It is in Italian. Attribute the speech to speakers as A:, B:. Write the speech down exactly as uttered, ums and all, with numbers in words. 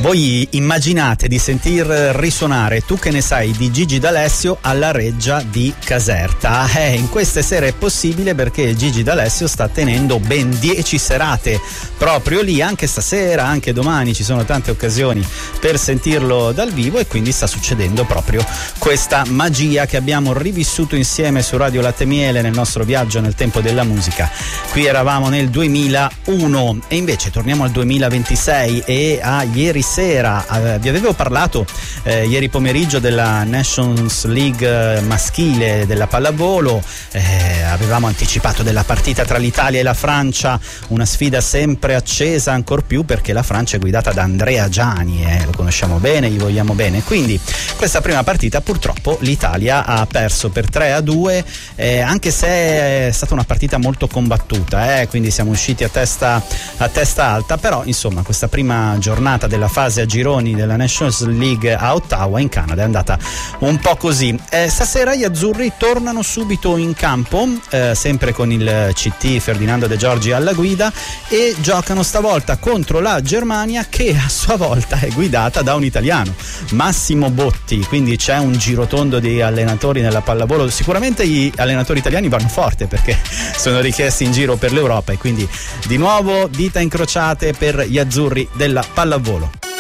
A: Voi immaginate di sentir risuonare Tu che ne sai di Gigi D'Alessio alla Reggia di Caserta. Eh, in queste sere è possibile perché Gigi D'Alessio sta tenendo ben dieci serate proprio lì, anche stasera, anche domani ci sono tante occasioni per sentirlo dal vivo e quindi sta succedendo proprio questa magia che abbiamo rivissuto insieme su Radio Latte Miele nel nostro viaggio nel tempo della musica. Qui eravamo nel duemilauno e invece torniamo al duemilaventisei e a ieri sera. Eh, vi avevo parlato eh, ieri pomeriggio della Nations League maschile della pallavolo, eh, avevamo anticipato della partita tra l'Italia e la Francia, una sfida sempre accesa, ancor più perché la Francia è guidata da Andrea Giani, eh, lo conosciamo bene, gli vogliamo bene, quindi questa prima partita purtroppo l'Italia ha perso per tre a due, eh, anche se è stata una partita molto combattuta, eh, quindi siamo usciti a testa, a testa alta, però insomma questa prima giornata della fase a gironi della Nations League a Ottawa in Canada è andata un po' così. Eh, stasera gli azzurri tornano subito in campo, eh, sempre con il C T Ferdinando De Giorgi alla guida, e giocano stavolta contro la Germania che a sua volta è guidata da un italiano, Massimo Botti, quindi c'è un girotondo di allenatori nella pallavolo. Sicuramente gli allenatori italiani vanno forte perché sono richiesti in giro per l'Europa e quindi di nuovo dita incrociate per gli azzurri della pallavolo.